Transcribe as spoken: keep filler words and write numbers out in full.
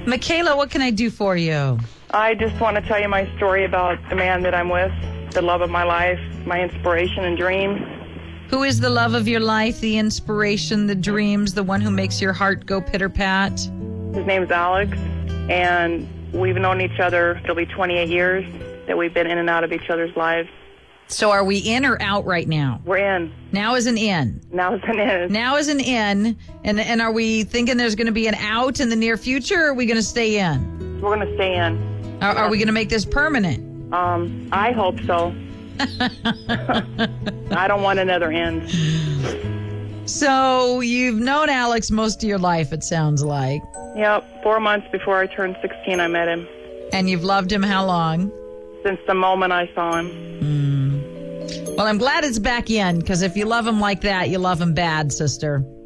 Michaela, what can I do for you? I just want to tell you my story about the man that I'm with, the love of my life, my inspiration and dreams. Who is the love of your life, the inspiration, the dreams, the one who makes your heart go pitter-pat? His name's Alex, and we've known each other, it'll be twenty-eight years that we've been in and out of each other's lives. So are we in or out right now? We're in. Now is an in. Now is an in. Now is an in. And and are we thinking there's going to be an out in the near future, or are we going to stay in? We're going to stay in. Are, are we going to make this permanent? Um, I hope so. I don't want another end. So you've known Alex most of your life, it sounds like. Yep. Four months before I turned sixteen, I met him. And you've loved him how long? Since the moment I saw him. Mm. Well, I'm glad it's back in, because if you love him like that, you love him bad, sister.